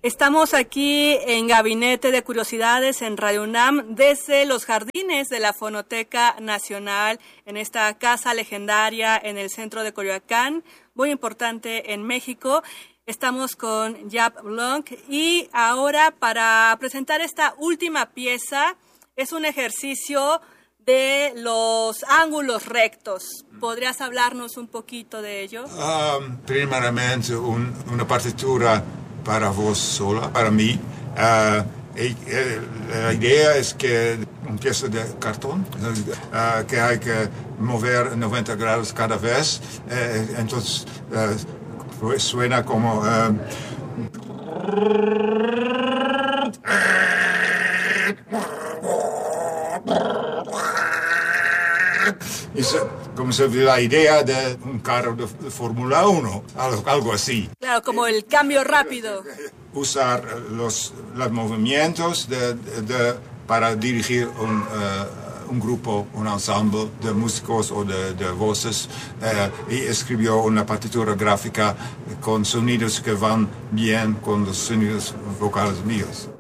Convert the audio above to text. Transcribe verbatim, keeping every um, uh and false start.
Estamos aquí en Gabinete de Curiosidades en Radio UNAM desde los jardines de la Fonoteca Nacional, en esta casa legendaria en el centro de Coyoacán, muy importante en México. Estamos con Jaap Blonk y ahora para presentar esta última pieza es un ejercicio de los ángulos rectos. ¿Podrías hablarnos un poquito de ello? Um, primeramente un, una partitura para vos sola, para mí. Uh, y, eh, la idea es que una pieza de cartón, uh, que hay que mover noventa grados cada vez, eh, entonces uh, suena como... Uh, es como se ve la idea de un carro de, de Fórmula uno, algo, algo así. Claro, como el cambio rápido. Usar los, los movimientos de, de, de, para dirigir un, uh, un grupo, un ensemble de músicos o de, de voces, uh, y escribió una partitura gráfica con sonidos que van bien con los sonidos vocales míos.